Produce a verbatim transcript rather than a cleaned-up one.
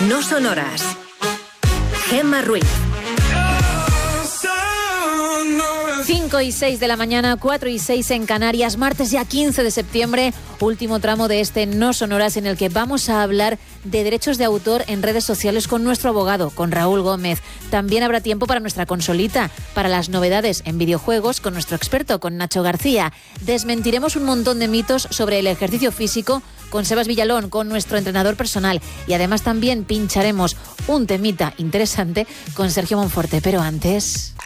No Sonoras. Gemma Ruiz. cinco y seis de la mañana, cuatro y seis en Canarias, martes ya quince de septiembre, último tramo de este No Sonoras en el que vamos a hablar de derechos de autor en redes sociales con nuestro abogado, con Raúl Gómez. También habrá tiempo para nuestra consolita, para las novedades en videojuegos con nuestro experto, con Nacho García. Desmentiremos un montón de mitos sobre el ejercicio físico con Sebas Villalón, con nuestro entrenador personal. Y además también pincharemos un temita interesante con Sergio Monforte. Pero antes...